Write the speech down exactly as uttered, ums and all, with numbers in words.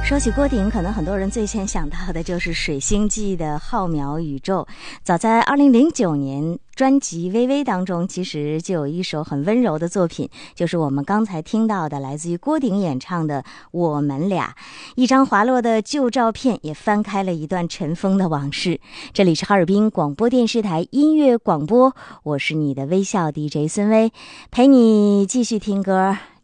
说起郭顶，可能很多人最先想到的就是水星记的浩渺宇宙。早在二零零九年专辑《微微》当中，其实就有一首很温柔的作品，就是我们刚才听到的来自于郭顶演唱的《我们俩》。一张滑落的旧照片也翻开了一段尘封的往事。这里是哈尔滨广播电视台音乐广播，我是你的微笑 D J 孙薇，陪你继续听歌。